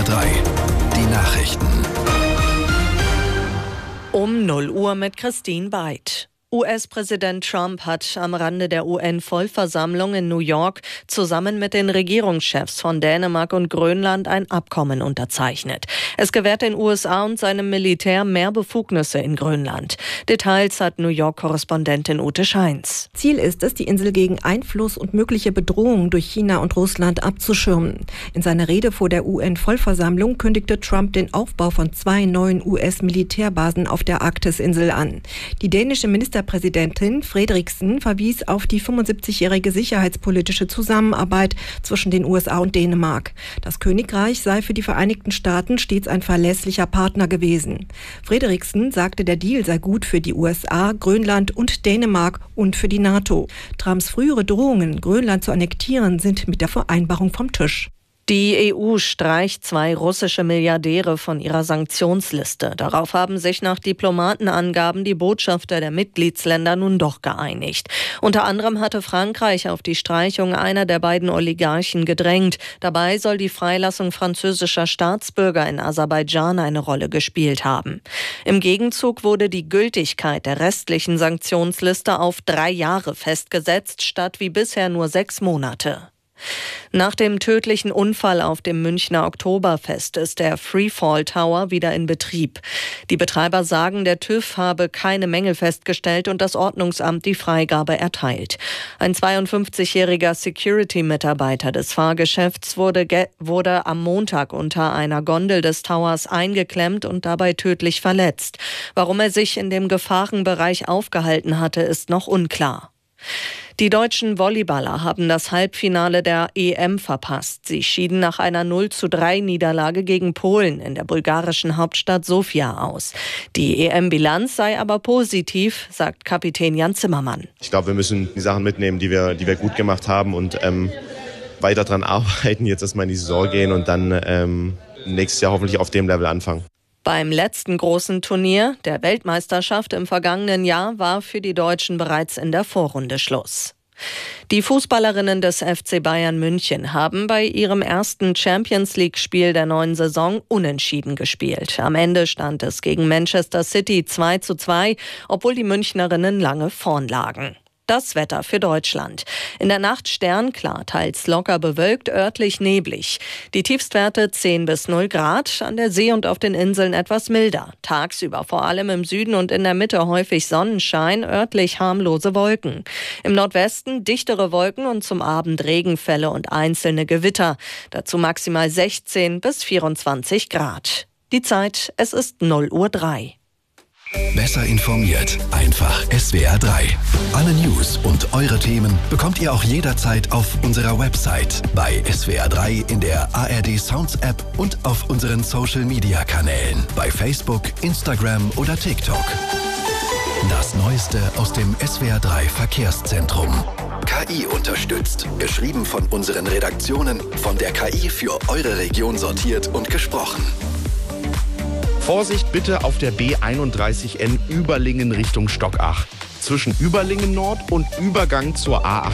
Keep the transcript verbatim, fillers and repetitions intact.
drei. Die Nachrichten. Um null Uhr mit Christine Beid. U S-Präsident Trump hat am Rande der U N-Vollversammlung in New York zusammen mit den Regierungschefs von Dänemark und Grönland ein Abkommen unterzeichnet. Es gewährt den U S A und seinem Militär mehr Befugnisse in Grönland. Details hat New York-Korrespondentin Ute Scheins. Ziel ist es, die Insel gegen Einfluss und mögliche Bedrohungen durch China und Russland abzuschirmen. In seiner Rede vor der U N-Vollversammlung kündigte Trump den Aufbau von zwei neuen U S-Militärbasen auf der Arktisinsel an. Die dänische Ministerpräsidentin Frederiksen verwies auf die fünfundsiebzigjährige sicherheitspolitische Zusammenarbeit zwischen den U S A und Dänemark. Das Königreich sei für die Vereinigten Staaten stets ein verlässlicher Partner gewesen. Frederiksen sagte, der Deal sei gut für die U S A, Grönland und Dänemark und für die NATO. Trumps frühere Drohungen, Grönland zu annektieren, sind mit der Vereinbarung vom Tisch. Die E U streicht zwei russische Milliardäre von ihrer Sanktionsliste. Darauf haben sich nach Diplomatenangaben die Botschafter der Mitgliedsländer nun doch geeinigt. Unter anderem hatte Frankreich auf die Streichung einer der beiden Oligarchen gedrängt. Dabei soll die Freilassung französischer Staatsbürger in Aserbaidschan eine Rolle gespielt haben. Im Gegenzug wurde die Gültigkeit der restlichen Sanktionsliste auf drei Jahre festgesetzt, statt wie bisher nur sechs Monate. Nach dem tödlichen Unfall auf dem Münchner Oktoberfest ist der Freefall Tower wieder in Betrieb. Die Betreiber sagen, der TÜV habe keine Mängel festgestellt und das Ordnungsamt die Freigabe erteilt. Ein zweiundfünfzigjähriger Security-Mitarbeiter des Fahrgeschäfts wurde, ge- wurde am Montag unter einer Gondel des Towers eingeklemmt und dabei tödlich verletzt. Warum er sich in dem Gefahrenbereich aufgehalten hatte, ist noch unklar. Die deutschen Volleyballer haben das Halbfinale der E M verpasst. Sie schieden nach einer null zu drei Niederlage gegen Polen in der bulgarischen Hauptstadt Sofia aus. Die E M-Bilanz sei aber positiv, sagt Kapitän Jan Zimmermann. Ich glaube, wir müssen die Sachen mitnehmen, die wir, die wir gut gemacht haben und ähm, weiter daran arbeiten, jetzt erstmal in die Saison gehen und dann ähm, nächstes Jahr hoffentlich auf dem Level anfangen. Beim letzten großen Turnier, der Weltmeisterschaft im vergangenen Jahr, war für die Deutschen bereits in der Vorrunde Schluss. Die Fußballerinnen des F C Bayern München haben bei ihrem ersten Champions-League-Spiel der neuen Saison unentschieden gespielt. Am Ende stand es gegen Manchester City zwei zu zwei, obwohl die Münchnerinnen lange vorn lagen. Das Wetter für Deutschland. In der Nacht sternklar, teils locker bewölkt, örtlich neblig. Die Tiefstwerte zehn bis null Grad, an der See und auf den Inseln etwas milder. Tagsüber vor allem im Süden und in der Mitte häufig Sonnenschein, örtlich harmlose Wolken. Im Nordwesten dichtere Wolken und zum Abend Regenfälle und einzelne Gewitter. Dazu maximal sechzehn bis vierundzwanzig Grad. Die Zeit, es ist null Uhr drei. Besser informiert, einfach S W R drei. Alle News und eure Themen bekommt ihr auch jederzeit auf unserer Website, bei S W R drei in der A R D Sounds App und auf unseren Social Media Kanälen, bei Facebook, Instagram oder TikTok. Das Neueste aus dem S W R drei Verkehrszentrum. K I unterstützt, geschrieben von unseren Redaktionen, von der K I für eure Region sortiert und gesprochen. Vorsicht bitte auf der B einunddreißig N Überlingen Richtung Stockach. Zwischen Überlingen Nord und Übergang zur A